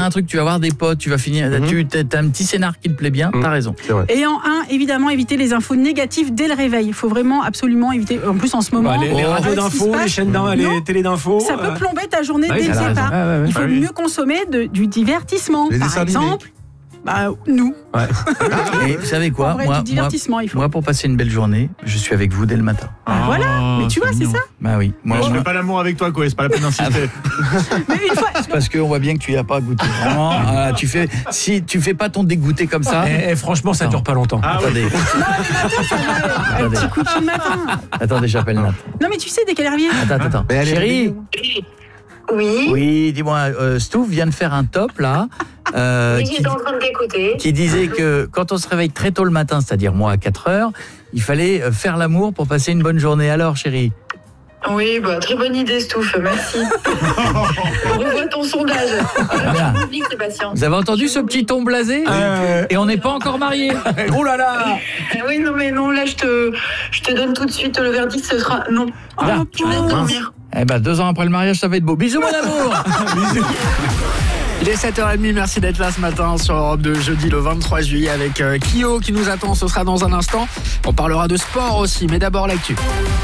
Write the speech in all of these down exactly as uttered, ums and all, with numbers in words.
faire un truc, tu vas voir des potes, tu vas finir, mm-hmm. tu as un petit scénar qui te plaît bien, mm. t'as raison. Et en un, évidemment, éviter les infos négatives dès le réveil. Il faut vraiment absolument éviter. En plus, en ce moment, bah, les, les radios d'infos, les chaînes d'infos, les télés d'infos. Ça peut plomber ta journée bah, dès le départ. Ah, ouais, ouais. Il faut ah, oui. mieux consommer de, du divertissement. Les Par exemple, bah, nous. Ouais. Et vous savez quoi, vrai, moi, du divertissement, moi, il faut. moi, pour passer une belle journée, je suis avec vous dès le matin. Ah, voilà, mais tu vois, c'est ça. Bah oui. Moi, je ne fais pas l'amour avec toi, quoi. C'est pas la peine d'insister. Mais une fois. C'est parce qu'on voit bien que tu n'y as pas goûté. Vraiment, euh, tu fais, si tu fais pas ton dégoûté comme ça. Et, et franchement, ça ne dure pas longtemps. Ah, attendez. Oui. Non, le matin, ça va. Un petit coup de matin. Attendez, j'appelle Nat. Non, mais tu sais, dès qu'elle revient. Attends, attends. Mais Chérie. Oui. Oui, dis-moi, euh, Stouff vient de faire un top là. Euh, oui, j'étais en train de t'écouter. Qui disait que quand on se réveille très tôt le matin, c'est-à-dire moi à quatre heures, il fallait faire l'amour pour passer une bonne journée. Alors, chérie? Oui, bah, très bonne idée, Stouff, merci. On revoit ton sondage. Voilà. Public, Sébastien. Vous avez entendu ce petit ton blasé euh... Et on n'est pas encore mariés. Oh là là. Oui, non, mais non, là, je te, je te donne tout de suite le verdict, ce sera non. Oh, là, tu vas dormir. Eh ben, deux ans après le mariage, ça va être beau. Bisous, mon amour. Bisous. Il est sept heures trente, merci d'être là ce matin sur Europe deux, jeudi le vingt-trois juillet avec euh, Kyo qui nous attend, ce sera dans un instant. On parlera de sport aussi, mais d'abord l'actu.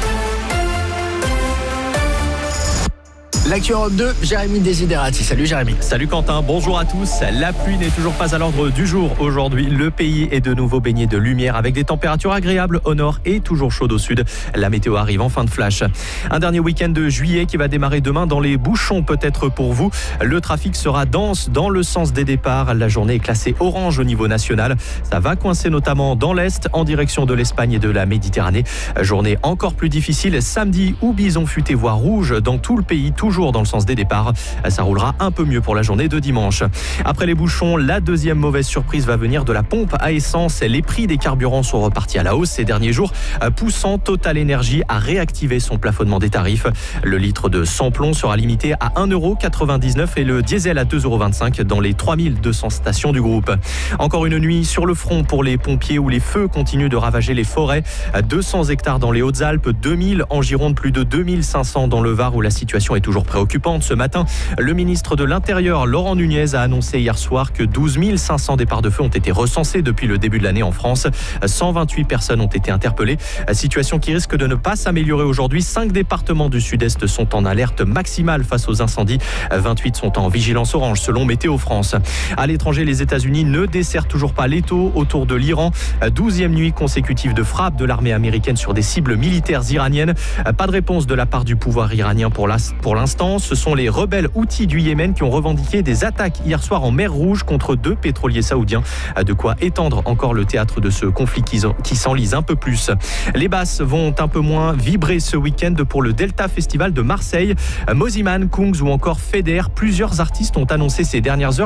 L'actu Europe deux, Jérémy Desiderati. Salut Jérémy. Salut Quentin, bonjour à tous. La pluie n'est toujours pas à l'ordre du jour aujourd'hui. Le pays est de nouveau baigné de lumière avec des températures agréables au nord et toujours chaudes au sud. La météo arrive en fin de flash. Un dernier week-end de juillet qui va démarrer demain dans les bouchons peut-être pour vous. Le trafic sera dense dans le sens des départs. La journée est classée orange au niveau national. Ça va coincer notamment dans l'est en direction de l'Espagne et de la Méditerranée. Journée encore plus difficile samedi où bison futé voire rouge dans tout le pays, toujours dans le sens des départs. Ça roulera un peu mieux pour la journée de dimanche. Après les bouchons, la deuxième mauvaise surprise va venir de la pompe à essence. Les prix des carburants sont repartis à la hausse ces derniers jours, poussant Total Energy à réactiver son plafonnement des tarifs. Le litre de sans-plomb sera limité à un euro quatre-vingt-dix-neuf et le diesel à deux euros vingt-cinq dans les trois mille deux cents stations du groupe. Encore une nuit sur le front pour les pompiers où les feux continuent de ravager les forêts. deux cents hectares dans les Hautes-Alpes, deux mille en Gironde, plus de deux mille cinq cents dans le Var où la situation est toujours préoccupante. Ce matin, le ministre de l'Intérieur, Laurent Nunez, a annoncé hier soir que douze mille cinq cents départs de feu ont été recensés depuis le début de l'année en France. cent vingt-huit personnes ont été interpellées. Situation qui risque de ne pas s'améliorer aujourd'hui. Cinq départements du sud-est sont en alerte maximale face aux incendies. vingt-huit sont en vigilance orange selon Météo France. À l'étranger, les États-Unis ne desserrent toujours pas l'étau autour de l'Iran. douzième nuit consécutive de frappe de l'armée américaine sur des cibles militaires iraniennes. Pas de réponse de la part du pouvoir iranien pour l'instant. Ce sont les rebelles houthis du Yémen qui ont revendiqué des attaques hier soir en mer Rouge contre deux pétroliers saoudiens. De quoi étendre encore le théâtre de ce conflit qui, qui s'enlise un peu plus. Les basses vont un peu moins vibrer ce week-end pour le Delta Festival de Marseille. Mosiman, Kungs ou encore Feder, plusieurs artistes ont annoncé ces dernières heures